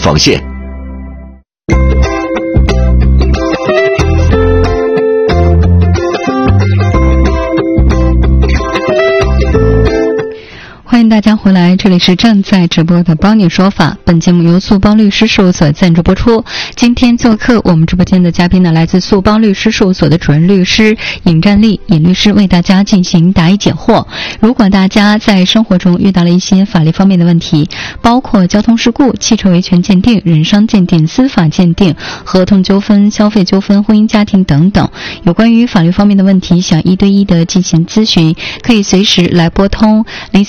防线。 欢迎大家回来，这里是正在直播的帮你说法。本节目由速帮律师事务所赞助播出。今天做客我们直播间的嘉宾呢，来自速帮律师事务所的主任律师尹占丽尹律师，为大家进行答疑解惑。如果大家在生活中遇到了一些法律方面的问题，包括交通事故、汽车维权鉴定、人伤鉴定、司法鉴定、合同纠纷、消费纠纷、婚姻家庭等等，有关于法律方面的问题，想一对一的进行咨询，可以随时来拨通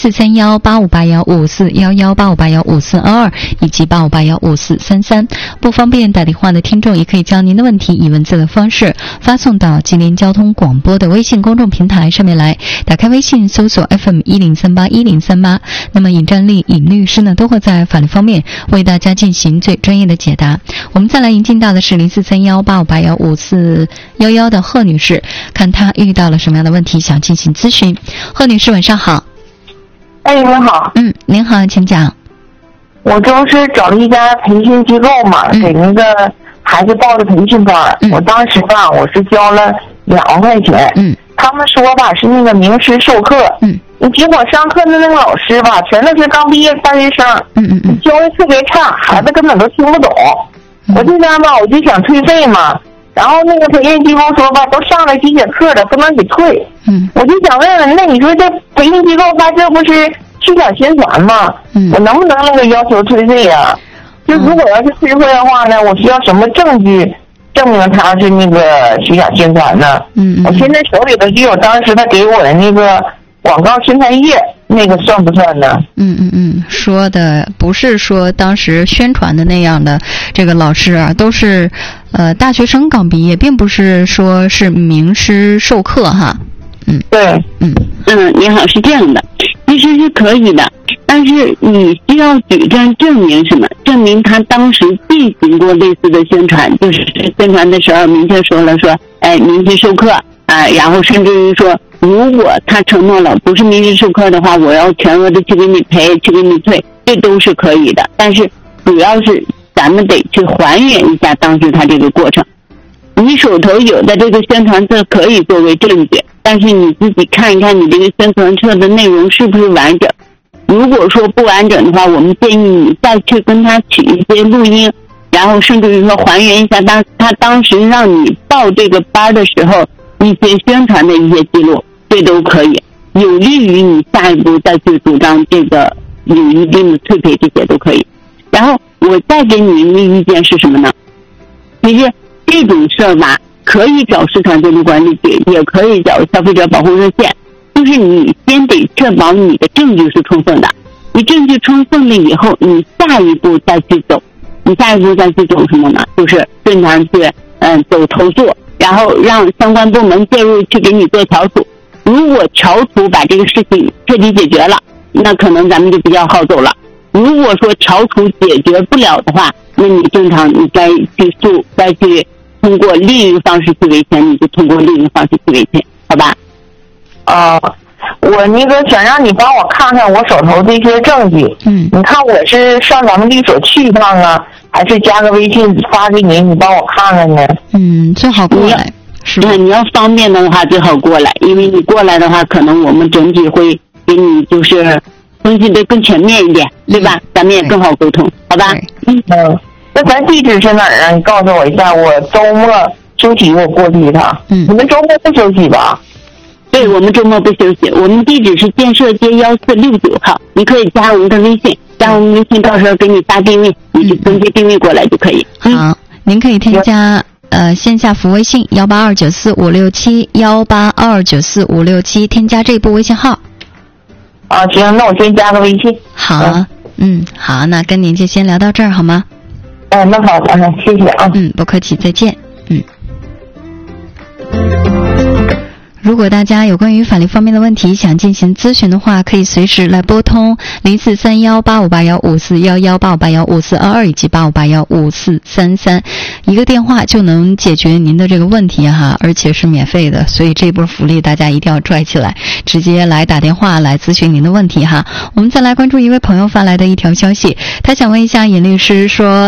04318581541185815422以及85815433。不方便打电话的听众，也可以将您的问题以文字的方式发送到吉林交通广播的微信公众平台上面来。打开微信搜索 FM10381038，那么尹占丽尹律师呢，都会在法律方面为大家进行最专业的解答。我们再来迎进到的是043185815411的贺女士，看她遇到了什么样的问题想进行咨询。贺女士晚上好。 哎，您好。 您好，请讲。 我这不是找了一家培训机构嘛，给那个孩子报的培训班。我当时吧，我是交了2万块钱。他们说吧是那个名师授课。你结果上课的那个老师吧，全都是刚毕业大学生。教的特别差，孩子根本都听不懂。我这边吧，我就想退费嘛。然后那个培训机构说吧，都上了几节课了，不能给退。我就想问问，那你说这培训机构他这不是虚假宣传吗？我能不能那个要求退费呀？就如果要是退费的话呢，我需要什么证据证明他是那个虚假宣传呢？我现在手里头就有当时他给我的那个广告宣传页，那个算不算呢？ 说的不是说当时宣传的那样的这个老师啊，都是大学生刚毕业，并不是说是名师授课哈。 对。 你好，是这样的，其实是可以的，但是你需要举证证明什么？证明他当时进行过类似的宣传，就是宣传的时候明确说了说，名师授课啊，然后甚至于说，如果他承诺了不是名师授课的话，我要全额的去给你赔，去给你退，这都是可以的。但是主要是咱们得去还原一下当时他这个过程。你手头有的这个宣传册可以作为证据，但是你自己看一看你这个宣传册的内容是不是完整。如果说不完整的话，我们建议你再去跟他取一些录音，然后甚至于说还原一下他当时让你报这个班的时候一些宣传的一些记录，这都可以有利于你下一步再去主张这个有一定的退赔，这些都可以。然后我再给你一个意见是什么呢？其实这种事儿吧，可以找市场监督管理局，也可以找消费者保护热线，就是你先得确保你的证据是充分的，你证据充分了以后，你下一步再去走。你下一步再去走什么呢？就是正常去走投诉，然后让相关部门介入去给你做调处。如果调处把这个事情彻底解决了，那可能咱们就比较好走了。如果说调处解决不了的话，那你正常你该去诉，该去通过另一个方式去维权，你就通过另一个方式去维权，好吧？ 我那个想让你帮我看看我手头这些证据。你看我是上咱们律所去一趟啊，还是加个微信发给你，你帮我看看呢？ 最好过来。是吧？ 你要方便的话最好过来，因为你过来的话，可能我们整体会给你就是分析的更全面一点，对吧？咱们也更好沟通，好吧？ 那咱地址是哪儿啊？你告诉我一下，我周末休息我过去一趟。你们周末不休息吧？ 对，我们周末不休息。我们地址是建设街1469号，你可以加我们的微信，加我们微信，到时候给你发定位，你就根据定位过来就可以。 好，您可以添加线下服微信182945567，182945567，添加这一部微信号。 行，那我先加个微信。 好，好，那跟您就先聊到这儿好吗？ 那好的，谢谢啊。 不客气，再见。如果大家有关于法律方面的问题想进行咨询的话，可以随时来拨通04318581541185815422以及85815433，一个电话就能解决您的这个问题哈，而且是免费的，所以这波福利大家一定要拽起来，直接来打电话来咨询您的问题哈。我们再来关注一位朋友发来的一条消息，他想问一下尹律师说，